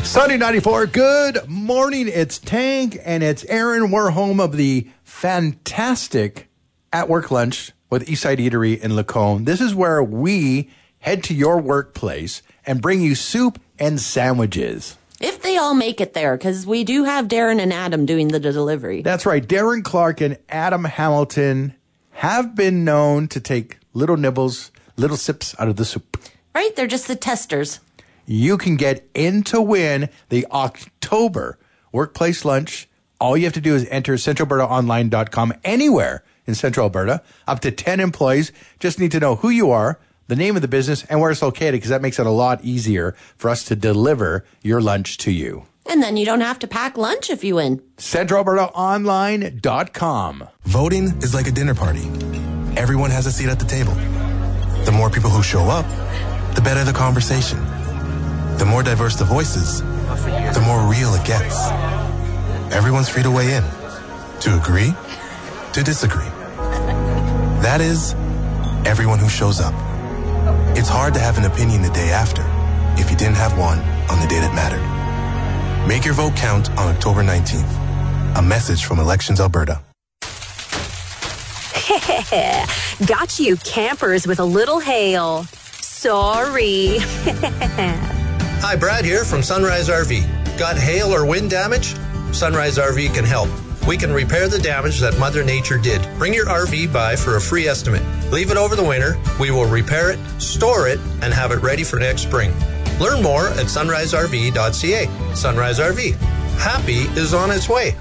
Sunny 94, good morning. It's Tank and it's Aaron. We're home of the fantastic At Work Lunch with Eastside Eatery in Lacombe. This is where we head to your workplace and bring you soup and sandwiches. If they all make it there, because we do have Darren and Adam doing the delivery. That's right. Darren Clark and Adam Hamilton have been known to take little nibbles, little sips out of the soup. Right? They're just the testers. You can get in to win the October workplace lunch. All you have to do is enter centralalbertaonline.com anywhere in Central Alberta. Up to 10 employees. Just need to know who you are, the name of the business, and where it's located, because that makes it a lot easier for us to deliver your lunch to you. And then you don't have to pack lunch if you win. centralalbertaonline.com. Voting is like a dinner party. Everyone has a seat at the table. The more people who show up, the better the conversation. The more diverse the voices, the more real it gets. Everyone's free to weigh in, to agree, to disagree. That is, everyone who shows up. It's hard to have an opinion the day after if you didn't have one on the day that mattered. Make your vote count on October 19th. A message from Elections Alberta. Got you campers with a little hail. Sorry. Hi, Brad here from Sunrise RV. Got hail or wind damage? Sunrise RV can help. We can repair the damage that Mother Nature did. Bring your RV by for a free estimate. Leave it over the winter. We will repair it, store it, and have it ready for next spring. Learn more at sunriserv.ca. Sunrise RV. Happy is on its way.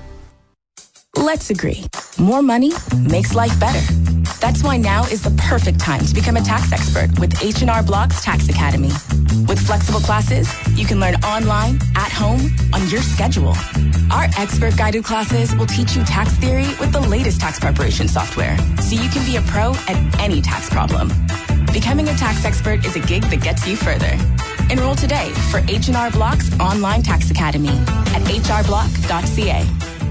Let's agree. More money makes life better. That's why now is the perfect time to become a tax expert with H&R Block's Tax Academy. With flexible classes, you can learn online, at home, on your schedule. Our expert-guided classes will teach you tax theory with the latest tax preparation software, so you can be a pro at any tax problem. Becoming a tax expert is a gig that gets you further. Enroll today for H&R Block's online tax academy at hrblock.ca.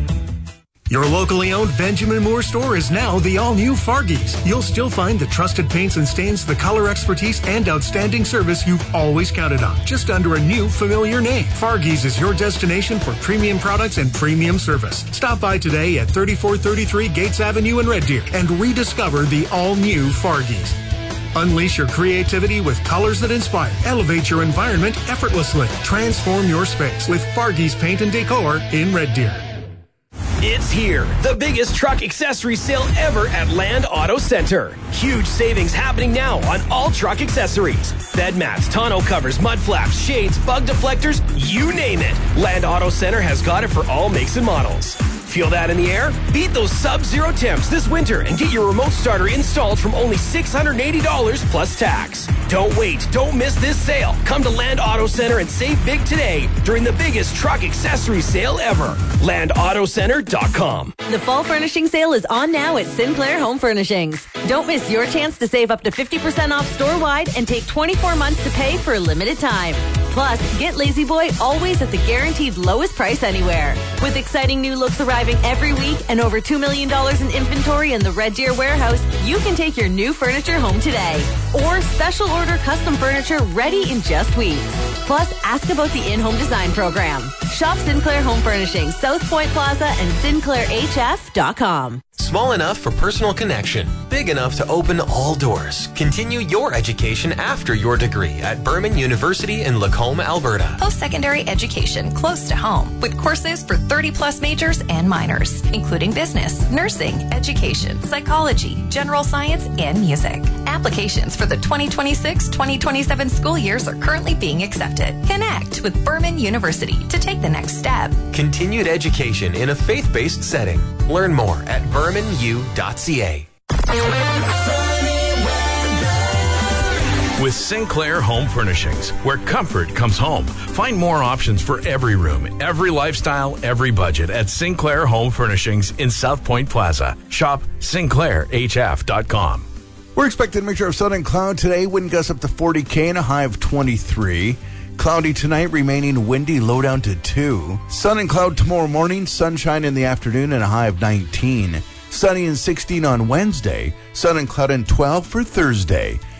Your locally owned Benjamin Moore store is now the all-new Fargies. You'll still find the trusted paints and stains, the color expertise, and outstanding service you've always counted on, just under a new familiar name. Fargies is your destination for premium products and premium service. Stop by today at 3433 Gates Avenue in Red Deer and rediscover the all-new Fargies. Unleash your creativity with colors that inspire. Elevate your environment effortlessly. Transform your space with Fargies Paint and Decor in Red Deer. It's here, the biggest truck accessory sale ever at Land Auto Center. Huge savings happening now on all truck accessories. Bed mats, tonneau covers, mud flaps, shades, bug deflectors, you name it. Land Auto Center has got it for all makes and models. Feel that in the air? Beat those sub-zero temps this winter and get your remote starter installed from only $680 plus tax. Don't wait. Don't miss this sale. Come to Land Auto Center and save big today during the biggest truck accessory sale ever. LandAutoCenter.com. The fall furnishing sale is on now at Sinclair Home Furnishings. Don't miss your chance to save up to 50% off store-wide and take 24 months to pay for a limited time. Plus, get Lazy Boy always at the guaranteed lowest price anywhere. With exciting new looks arriving every week and over $2 million in inventory in the Red Deer warehouse, you can take your new furniture home today. Or special order custom furniture ready in just weeks. Plus, ask about the in-home design program. Shop Sinclair Home Furnishings, South Point Plaza and SinclairHF.com. Small enough for personal connection, big enough to open all doors. Continue your education after your degree at Burman University in Lacombe, Alberta. Post-secondary education close to home with courses for 30-plus majors and minors, including business, nursing, education, psychology, general science, and music. Applications for the 2026-2027 school years are currently being accepted. Connect with Burman University to take the next step. Continued education in a faith-based setting. Learn more at burmanu.ca. With Sinclair Home Furnishings, where comfort comes home. Find more options for every room, every lifestyle, every budget at Sinclair Home Furnishings in South Point Plaza. Shop SinclairHF.com. We're expecting a mixture of sun and cloud today. Wind gusts up to 40 and a high of 23. Cloudy tonight, remaining windy, low down to 2. Sun and cloud tomorrow morning, sunshine in the afternoon and a high of 19. Sunny and 16 on Wednesday. Sun and cloud and 12 for Thursday.